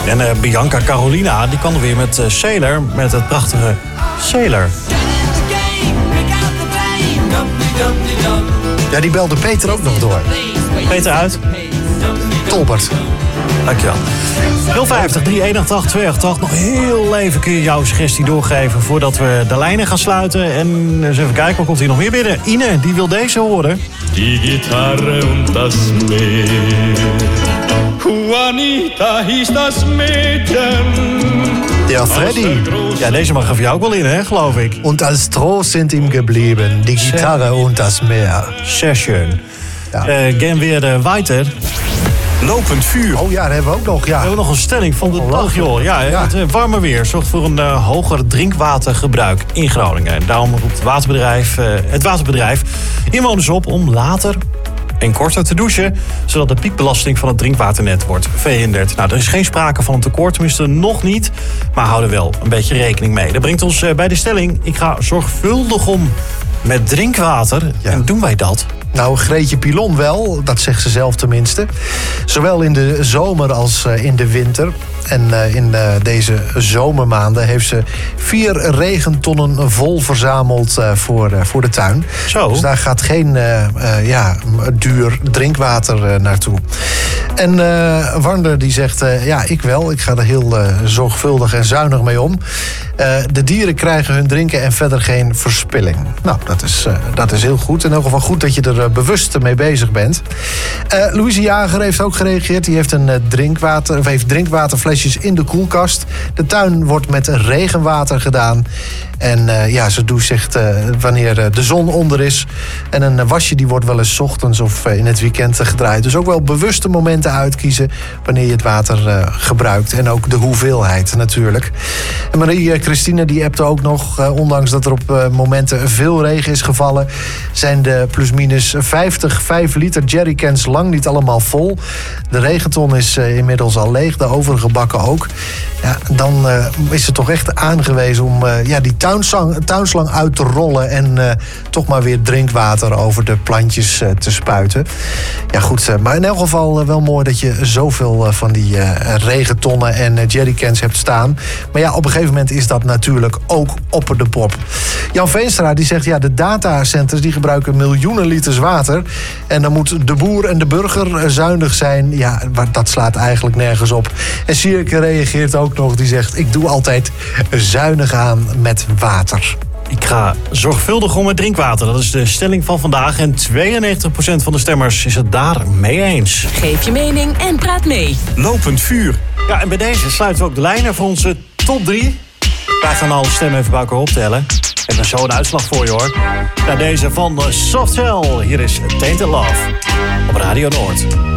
En Bianca Carolina, die kan er weer met Sailor, met het prachtige Sailor. Ja, die belde Peter ook nog door. Peter uit. Tolbert. Dankjewel. 050 388 288. Nog heel even kun je jouw suggestie doorgeven voordat we de lijnen gaan sluiten. En eens even kijken, wat komt hier nog meer binnen? Ine, die wil deze horen. Die Gitarre und das Meer. Juanita hieß das Mädchen. Ja, Freddy. Ja, deze mag er voor jou ook wel in, hè, geloof ik. Und als Trost sind ihm geblieben die Gitarre und das Meer. Sehr schön. Ja. Gaan weer weiter. Lopend vuur. Oh ja, dat hebben we ook nog, ja. We hebben nog een stelling van de dag, joh. Ja, het warme weer zorgt voor een hoger drinkwatergebruik in Groningen. En daarom roept het waterbedrijf inwoners op om later en korter te douchen, zodat de piekbelasting van het drinkwaternet wordt verhinderd. Nou, er is geen sprake van een tekort, tenminste nog niet, maar hou er wel een beetje rekening mee. Dat brengt ons bij de stelling: ik ga zorgvuldig om met drinkwater. Ja. En doen wij dat? Nou, Greetje Pilon wel, dat zegt ze zelf tenminste. Zowel in de zomer als in de winter. En in deze zomermaanden heeft ze 4 regentonnen vol verzameld voor de tuin. Zo. Dus daar gaat geen duur drinkwater naartoe. En Wander die zegt, ja, ik wel. Ik ga er heel zorgvuldig en zuinig mee om. De dieren krijgen hun drinken en verder geen verspilling. Nou, dat is heel goed. In elk geval goed dat je er bewust mee bezig bent. Louise Jager heeft ook gereageerd. Die heeft heeft drinkwaterflesjes in de koelkast. De tuin wordt met regenwater gedaan. En ze doucht wanneer de zon onder is. En een wasje die wordt wel eens 's ochtends of in het weekend gedraaid. Dus ook wel bewuste momenten uitkiezen wanneer je het water gebruikt. En ook de hoeveelheid natuurlijk. En Marie-Christine die appte ook nog, ondanks dat er op momenten veel regen is gevallen, zijn de plusminus 50 5 liter jerrycans lang niet allemaal vol. De regenton is inmiddels al leeg, de overige bakken ook. Ja, dan is het toch echt aangewezen om die tuinslang uit te rollen en toch maar weer drinkwater over de plantjes te spuiten. Ja goed, maar in elk geval wel mooi dat je zoveel van die regentonnen en jerrycans hebt staan. Maar ja, op een gegeven moment is dat natuurlijk ook op de pop. Jan Veenstra die zegt, ja, de datacenters die gebruiken miljoenen liters water. En dan moet de boer en de burger zuinig zijn. Ja, dat slaat eigenlijk nergens op. En Sierke reageert ook nog, die zegt, ik doe altijd zuinig aan met water. Ik ga zorgvuldig om met drinkwater. Dat is de stelling van vandaag. En 92% van de stemmers is het daar mee eens. Geef je mening en praat mee. Lopend vuur. Ja, en bij deze sluiten we ook de lijnen voor onze top 3. Wij gaan alle stemmen even bij elkaar optellen. En dan zo een uitslag voor je, hoor. Naar deze van Softcell. Hier is Tainted Love op Radio Noord.